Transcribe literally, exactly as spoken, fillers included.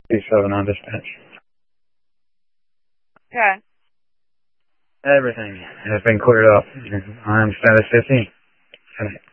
two seven on dispatch. Okay. Everything has been cleared up. I'm status fifteen.